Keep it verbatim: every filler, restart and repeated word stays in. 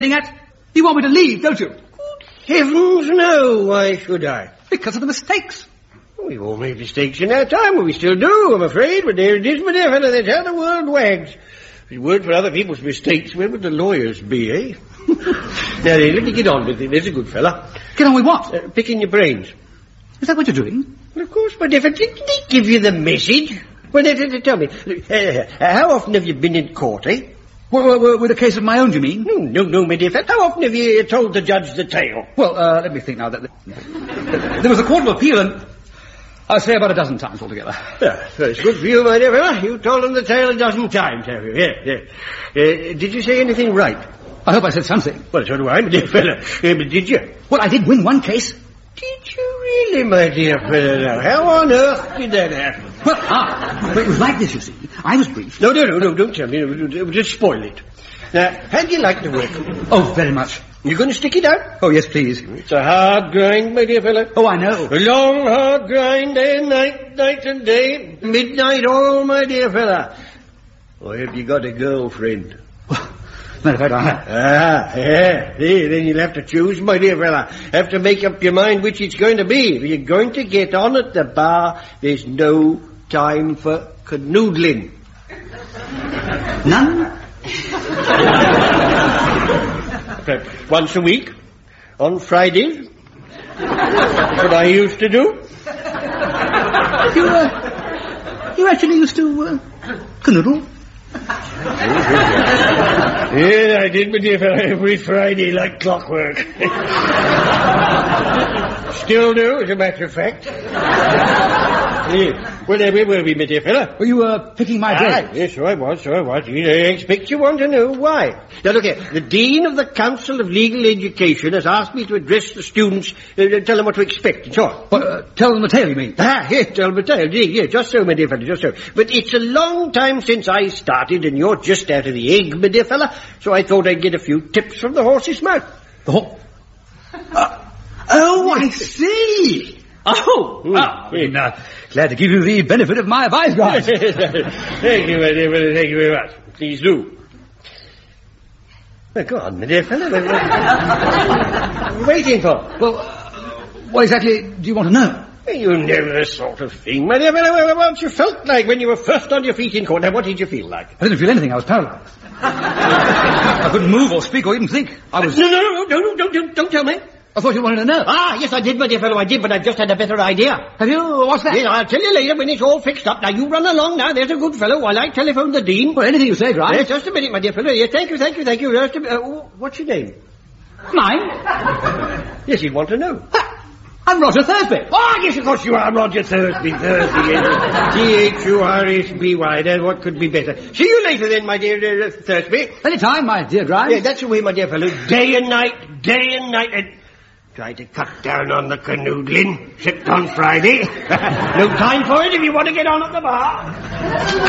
at? You want me to leave, don't you? Good heavens, no. Why should I? Because of the mistakes. We all made mistakes in our time, and we still do, I'm afraid. But there it is, my dear fellow, that's how the world wags. If it weren't for other people's mistakes, where would the lawyers be, eh? Now then, let me get on with it. There's a good fella. Get on with what? Uh, picking your brains. Is that what you're doing? Well, of course, my dear fellow. Didn't they give you the message? Well, uh, uh, tell me, uh, how often have you been in court, eh? Well, well, with a case of my own, do you mean? No, no, no, my dear fellow. How often have you told the judge the tale? Well, uh, let me think now. That There was a court of appeal, and I'll say about a dozen times altogether. Yeah, that's good for you, my dear fellow. You told them the tale a dozen times, have you? Yeah, yeah. Uh, did you say anything right? I hope I said something. Well, so do I, my dear fellow. Uh, but did you? Well, I did win one case. Did you really, my dear fellow? Now, how on earth did that happen? Well, ah, but it was like this, you see. I was briefed. No, no, no, no, don't tell me. It would just spoil it. Now, how do you like the work? Oh, very much. You going to stick it out? Oh, yes, please. It's a hard grind, my dear fellow. Oh, I know. A long, hard grind, day and night, night and day, midnight all, my dear fellow. Or have you got a girlfriend? Matter of fact, I have. Ah, yeah. See, then you'll have to choose, my dear fella. Have to make up your mind which it's going to be. If you're going to get on at the bar, there's no time for canoodling. None? Once a week, on Fridays. That's what I used to do. You, uh, you actually used to, uh, canoodle? Yeah, I did, my dear fellow, every Friday like clockwork. Still do, as a matter of fact. Yeah. Well, there we will be, my dear fellow. Were you, uh, picking my brain? Ah, yes, so I was, so I was. I expect you want to know why. Now, look here. The Dean of the Council of Legal Education has asked me to address the students, uh, tell them what to expect and so on. Well, uh, tell them the tale, you mean? Ah, yes, tell them the tale. Yeah, just so, my dear fellow, just so. But it's a long time since I started, and you're just out of the egg, my dear fellow, so I thought I'd get a few tips from the horse's mouth. The horse? Uh, oh, I see! Oh, Mm, well, I mean, uh, glad to give you the benefit of my advice, guys. Thank you, my dear fellow, thank you very much. Please do. Well, go on, my dear fellow. What are you waiting for? Well, uh, what exactly do you want to know? You know the sort of thing, my dear fellow. What you felt like when you were first on your feet in court. Now, what did you feel like? I didn't feel anything. I was paralyzed. I couldn't move or speak or even think. I was... No, no, no, no, no, don't, don't, don't tell me. I thought you wanted to know. Ah, yes, I did, my dear fellow, I did, but I've just had a better idea. Have you? What's that? Yes, I'll tell you later when it's all fixed up. Now, you run along now. There's a good fellow while I telephone the Dean. Well, anything you say, Grimes. Yes, just a minute, my dear fellow. Yes, thank you, thank you, thank you. Just a, uh, what's your name? Mine? Yes, he'd want to know. Ha! I'm Roger Thursby. Oh, yes, of course you are, Roger Thursby. Thursby, yes. T H U R S B Y. Then what could be better? See you later then, my dear uh, Thursby. Any time, my dear Grimes. Yeah, that's the way, my dear fellow. Day and night, day and night. And try to cut down on the canoodling, except on Friday. No time for it if you want to get on at the bar.